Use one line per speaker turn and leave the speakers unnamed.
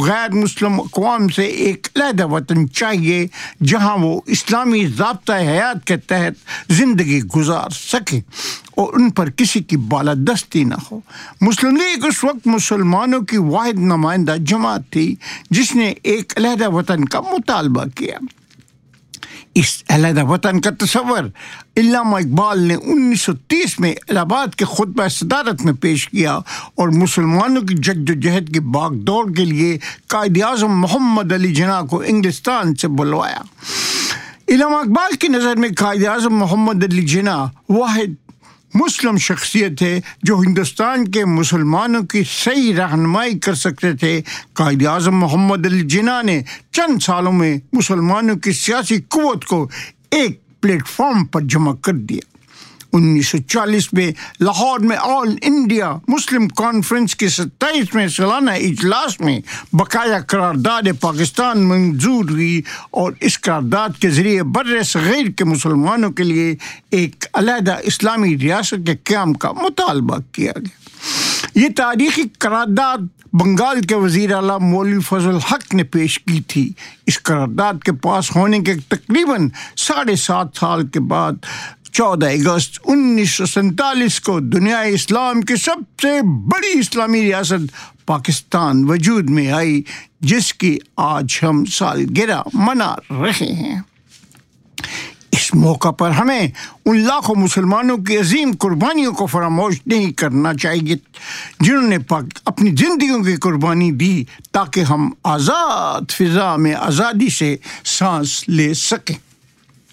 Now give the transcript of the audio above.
غیر مسلم اقوام سے ایک علیحدہ وطن چاہیے جہاں وہ اسلامی ضابطۂ حیات کے تحت زندگی گزار سکیں اور ان پر کسی کی بالادستی نہ ہو۔ مسلم لیگ اس وقت مسلمانوں کی واحد نمائندہ جماعت تھی جس نے ایک علیحدہ وطن کا مطالبہ کیا۔ اس علیحدہ وطن کا تصور علامہ اقبال نے 1930 میں الہ آباد کے خطبہ صدارت میں پیش کیا اور مسلمانوں کی جد و جہد کی باغ دوڑ کے لیے قائد اعظم محمد علی جناح کو انگلستان سے بلوایا۔ علامہ اقبال کی نظر میں قائد اعظم محمد علی جناح واحد مسلم شخصیت ہے جو ہندوستان کے مسلمانوں کی صحیح رہنمائی کر سکتے تھے۔ قائد اعظم محمد علی جناح نے چند سالوں میں مسلمانوں کی سیاسی قوت کو ایک پلیٹ فارم پر جمع کر دیا۔ 1940 میں لاہور میں آل انڈیا مسلم کانفرنس کی 27ویں سالانہ اجلاس میں بقایا قرارداد پاکستان منظور ہوئی اور اس قرارداد کے ذریعے بر صغیر کے مسلمانوں کے لیے ایک علیحدہ اسلامی ریاست کے قیام کا مطالبہ کیا گیا۔ یہ تاریخی قرارداد بنگال کے وزیر اعلیٰ مولوی فضل الحق نے پیش کی تھی۔ اس قرارداد کے پاس ہونے کے تقریباً 7.5 سال کے بعد 14 اگست 1947 کو دنیا اسلام کی سب سے بڑی اسلامی ریاست پاکستان وجود میں آئی، جس کی آج ہم سالگرہ منا رہے ہیں۔ اس موقع پر ہمیں ان لاکھوں مسلمانوں کی عظیم قربانیوں کو فراموش نہیں کرنا چاہیے جنہوں نے اپنی زندگیوں کی قربانی دی تاکہ ہم آزاد فضا میں آزادی سے سانس لے سکیں۔